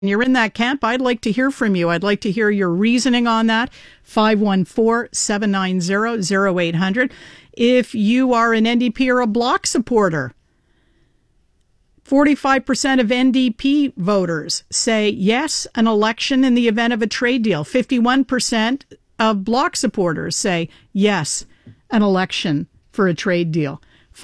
you're in that camp, I'd like to hear from you. I'd like to hear your reasoning on that. 514-790-0800. If you are an NDP or a Bloc supporter, 45% of NDP voters say yes, an election in the event of a trade deal. 51% of Bloc supporters say yes, an election for a trade deal.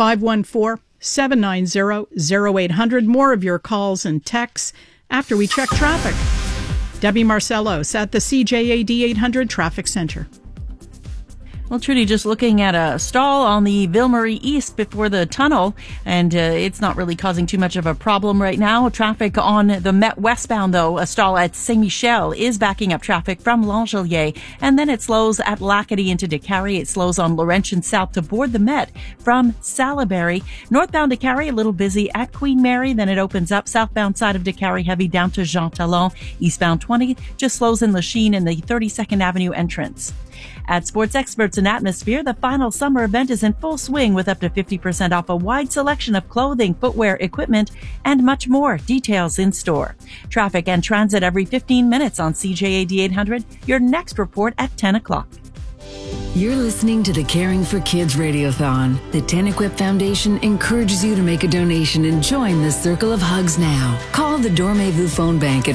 514-790-0800. More of your calls and texts after we check traffic. Debbie Marcellos at the CJAD 800 Traffic Center. Well, Trudy, just looking at a stall on the Ville-Marie East before the tunnel, and it's not really causing too much of a problem right now. Traffic on the Met westbound, though, a stall at Saint-Michel is backing up traffic from Langelier, and then it slows at Lacadie into Décarie. It slows on Laurentian South to board the Met from Salaberry. Northbound Décarie, a little busy at Queen Mary, then it opens up southbound side of Décarie, heavy down to Jean Talon. Eastbound 20 just slows in Lachine in the 32nd Avenue entrance. At Sports Experts and Atmosphere, the final summer event is in full swing with up to 50% off a wide selection of clothing, footwear, equipment, and much more. Details in store. Traffic and transit every 15 minutes on CJAD 800. Your next report at 10 o'clock. You're listening to the Caring for Kids Radiothon. The Tenequip Foundation encourages you to make a donation and join the Circle of Hugs now. Call the Dormez-vous phone bank at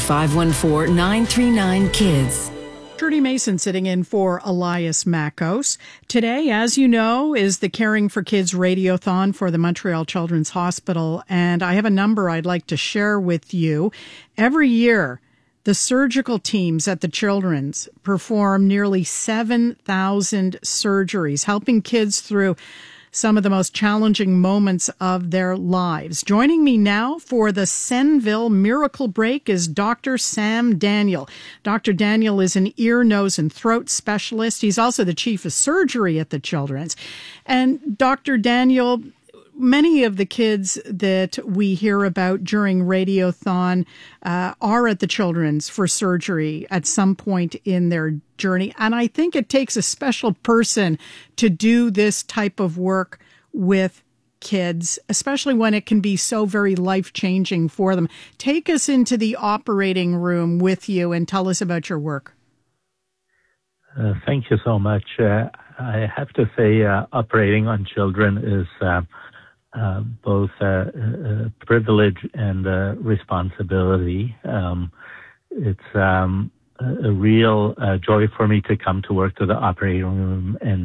514-939-KIDS. Trudy Mason sitting in for Elias Makos. Today, as you know, is the Caring for Kids Radiothon for the Montreal Children's Hospital, and I have a number I'd like to share with you. Every year, the surgical teams at the Children's perform nearly 7,000 surgeries, helping kids through some of the most challenging moments of their lives. Joining me now for the Senville Miracle Break is Dr. Sam Daniel. Dr. Daniel is an ear, nose, and throat specialist. He's also the chief of surgery at the Children's. And Dr. Daniel, many of the kids that we hear about during Radiothon are at the Children's for surgery at some point in their journey. And I think it takes a special person to do this type of work with kids, especially when it can be so very life-changing for them. Take us into the operating room with you and tell us about your work. Thank you so much. I have to say operating on children is both a privilege and a responsibility. It's a real joy for me to come to work to the operating room. And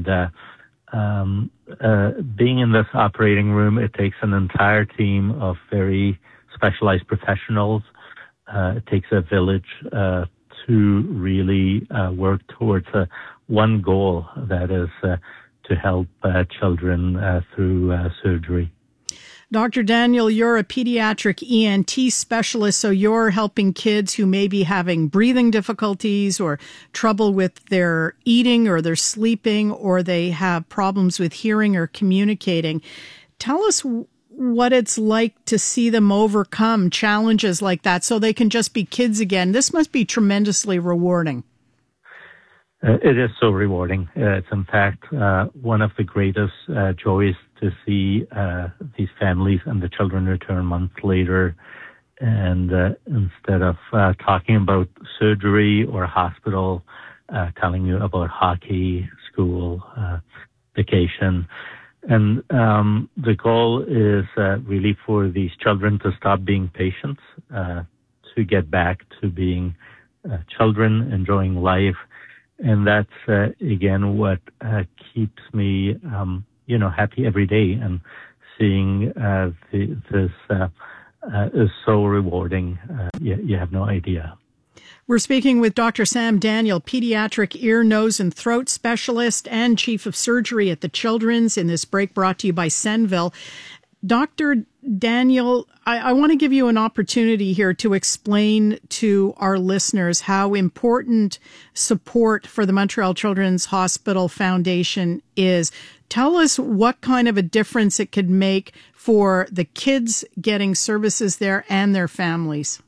being in this operating room, it takes an entire team of very specialized professionals. It takes a village to really work towards one goal, that is to help children through surgery. Dr. Daniel, you're a pediatric ENT specialist, so you're helping kids who may be having breathing difficulties or trouble with their eating or their sleeping, or they have problems with hearing or communicating. Tell us what it's like to see them overcome challenges like that so they can just be kids again. This must be tremendously rewarding. It is so rewarding. It's in fact one of the greatest joys to see these families and the children return months later. And instead of talking about surgery or hospital, telling you about hockey, school, vacation. And the goal is really for these children to stop being patients, to get back to being children, enjoying life. And that's, again, what keeps me, happy every day. And seeing this is so rewarding. You have no idea. We're speaking with Dr. Sam Daniel, pediatric ear, nose, and throat specialist and chief of surgery at the Children's, in this break brought to you by Senville. Dr. Daniel, I want to give you an opportunity here to explain to our listeners how important support for the Montreal Children's Hospital Foundation is. Tell us what kind of a difference it could make for the kids getting services there and their families.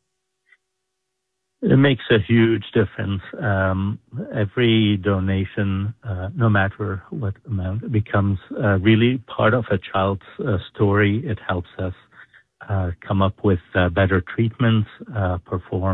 It makes a huge difference. Every donation, no matter what amount, becomes really part of a child's story. It helps us come up with better treatments, perform